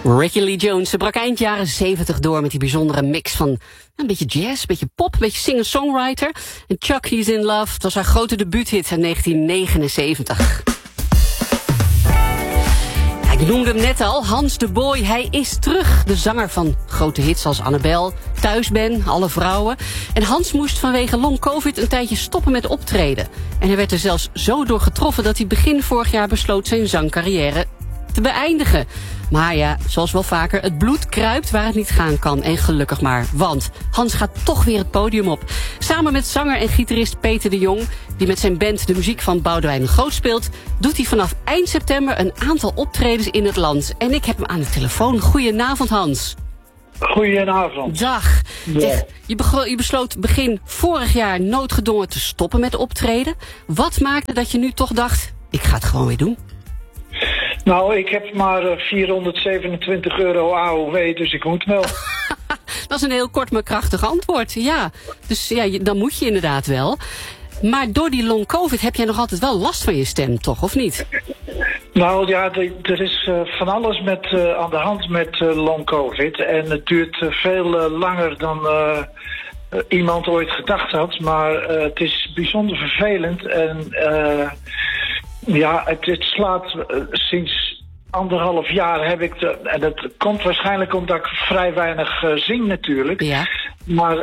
Ricky Lee Jones, ze brak eind jaren 70 door met die bijzondere mix van een beetje jazz, een beetje pop, een beetje singer-songwriter. En Chuck He's in Love, dat was haar grote debuuthit in 1979. Ik noemde hem net al, Hans de Boy, hij is terug. De zanger van grote hits als Annabel, Thuis ben, Alle Vrouwen. En Hans moest vanwege long-covid een tijdje stoppen met optreden. En hij werd er zelfs zo door getroffen dat hij begin vorig jaar besloot zijn zangcarrière te beëindigen. Maar ja, zoals wel vaker, het bloed kruipt waar het niet gaan kan. En gelukkig maar, want Hans gaat toch weer het podium op. Samen met zanger en gitarist Peter de Jong, die met zijn band de muziek van Boudewijn de Groot speelt, doet hij vanaf eind september een aantal optredens in het land. En ik heb hem aan de telefoon. Goedenavond, Hans. Goedenavond. Dag. Ja. Zeg, je besloot begin vorig jaar noodgedwongen te stoppen met optreden. Wat maakte dat je nu toch dacht, ik ga het gewoon weer doen? Nou, ik heb maar €427 AOW, dus ik moet wel. Dat is een heel kort maar krachtig antwoord, ja. Dus ja, dan moet je inderdaad wel. Maar door die long covid heb jij nog altijd wel last van je stem, toch, of niet? Nou ja, er is van alles aan de hand met long covid. En het duurt veel langer dan iemand ooit gedacht had. Maar het is bijzonder vervelend. En ja, het slaat sinds 1,5 jaar heb ik en dat komt waarschijnlijk omdat ik vrij weinig zing natuurlijk. Ja. Maar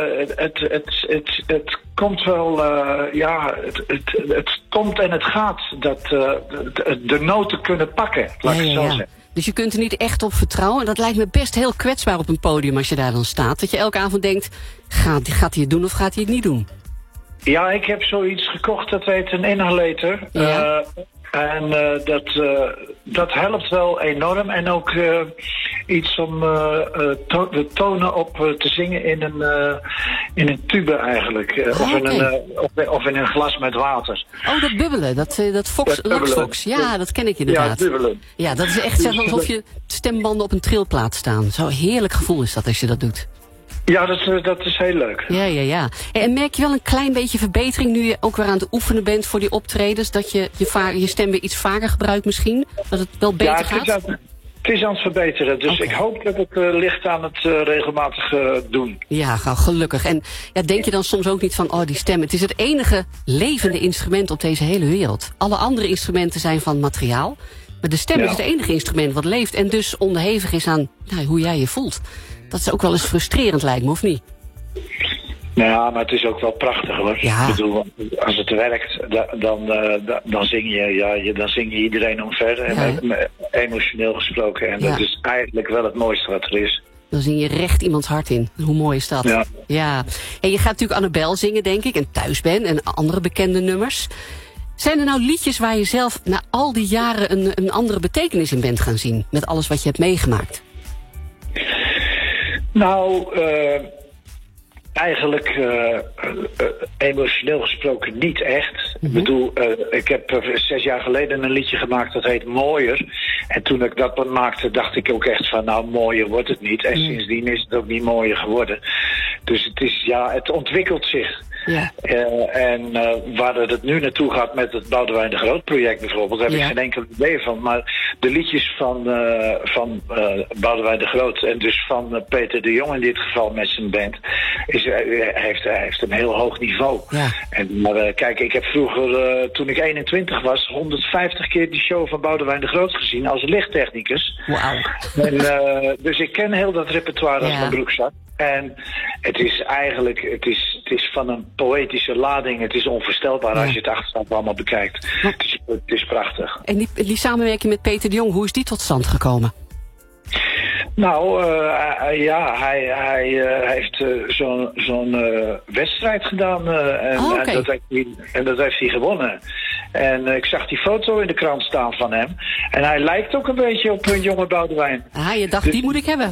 het komt wel, het komt en het gaat dat de noten kunnen pakken, laat ik het zo zeggen. Dus je kunt er niet echt op vertrouwen. En dat lijkt me best heel kwetsbaar op een podium als je daar dan staat. Dat je elke avond denkt, gaat hij het doen of gaat hij het niet doen? Ja, ik heb zoiets gekocht, dat heet een inhalator. Ja. En dat helpt wel enorm. En ook iets om de tonen op te zingen in een tube eigenlijk. Of in een glas met water. Oh, dat bubbelen, dat Fox. Ja, dat ken ik inderdaad. Ja, bubbelen. Ja, dat is echt alsof je stembanden op een trilplaat staan. Zo'n heerlijk gevoel is dat als je dat doet. Ja, dat is heel leuk. Ja. En merk je wel een klein beetje verbetering nu je ook weer aan het oefenen bent voor die optredens? Dat je stem weer iets vaker gebruikt misschien? Dat het wel beter gaat? Het is aan het verbeteren. Dus ik hoop dat het ligt aan het regelmatig doen. Ja, gelukkig. En ja, denk je dan soms ook niet van, die stem, het is het enige levende instrument op deze hele wereld. Alle andere instrumenten zijn van materiaal. Maar de stem is het enige instrument wat leeft en dus onderhevig is aan hoe jij je voelt. Dat is ook wel eens frustrerend, lijkt me, of niet? Nou, maar het is ook wel prachtig, hoor. Ja. Ik bedoel, als het werkt, dan zing je iedereen omver. En emotioneel gesproken. En dat is eigenlijk wel het mooiste wat er is. Dan zing je recht iemands hart in. Hoe mooi is dat? Ja. En je gaat natuurlijk Annabel zingen, denk ik. En Thuis ben en andere bekende nummers. Zijn er nou liedjes waar je zelf na al die jaren een andere betekenis in bent gaan zien? Met alles wat je hebt meegemaakt? Nou, eigenlijk emotioneel gesproken niet echt. Ik bedoel, ik heb 6 jaar geleden een liedje gemaakt dat heet Mooier. En toen ik dat maakte, dacht ik ook echt van, nou, mooier wordt het niet. En sindsdien is het ook niet mooier geworden. Dus het ontwikkelt zich. Ja. En waar het nu naartoe gaat met het Boudewijn de Groot project bijvoorbeeld, daar heb ik geen enkel idee van. Maar de liedjes van Boudewijn de Groot en dus van Peter de Jong in dit geval met zijn band, heeft een heel hoog niveau. Ja. Maar kijk, ik heb vroeger, toen ik 21 was, 150 keer die show van Boudewijn de Groot gezien als lichttechnicus. Wauw. Dus ik ken heel dat repertoire als mijn broekzak. En het is eigenlijk, het is van een poëtische lading. Het is onvoorstelbaar als je het achterstand allemaal bekijkt. Het is prachtig. En die samenwerking met Peter de Jong, hoe is die tot stand gekomen? Nou, hij heeft zo'n wedstrijd gedaan en dat heeft hij gewonnen. En ik zag die foto in de krant staan van hem. En hij lijkt ook een beetje op een jonge Boudewijn. Je dacht, die moet ik hebben.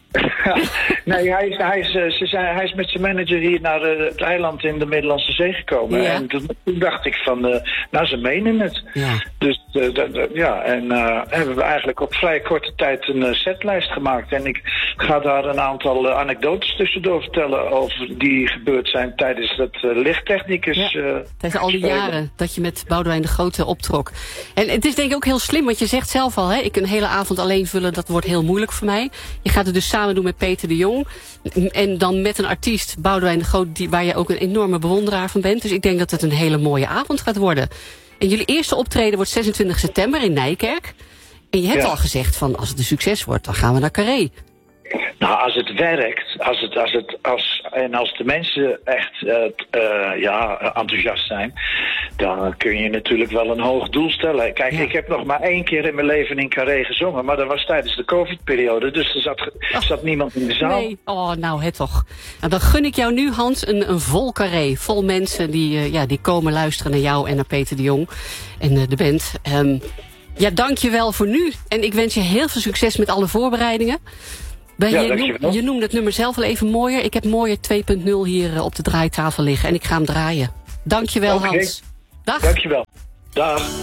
Nee, hij is met zijn manager hier naar het eiland in de Middellandse Zee gekomen. Ja. En toen dacht ik van, nou, ze menen het. Ja. Dus hebben we eigenlijk op vrij korte tijd een setlijst gemaakt. En ik ga daar een aantal anekdotes tussendoor vertellen over die gebeurd zijn tijdens het lichttechnicus. Tijdens al die jaren dat je met Boudewijn de Grote optrok. En het is denk ik ook heel slim, want je zegt zelf al, ik een hele avond alleen vullen, dat wordt heel moeilijk voor mij. Je gaat het dus samen doen met Peter de Jong. En dan met een artiest, Boudewijn de Groot, waar je ook een enorme bewonderaar van bent. Dus ik denk dat het een hele mooie avond gaat worden. En jullie eerste optreden wordt 26 september in Nijkerk. En je hebt al gezegd van, als het een succes wordt, dan gaan we naar Carré. Nou, als het werkt, als de mensen echt enthousiast zijn, dan kun je natuurlijk wel een hoog doel stellen. Kijk, ik heb nog maar 1 keer in mijn leven in Carré gezongen, maar dat was tijdens de COVID-periode, dus er zat niemand in de zaal. Nee, nou het toch. Nou, dan gun ik jou nu, Hans, een vol Carré, vol mensen die komen luisteren naar jou en naar Peter de Jong en de band. Dank je wel voor nu. En ik wens je heel veel succes met alle voorbereidingen. Je noemde het nummer zelf al even Mooier. Ik heb Mooier 2.0 hier op de draaitafel liggen en ik ga hem draaien. Dank je wel, Hans. Dag. Dank je wel. Dag.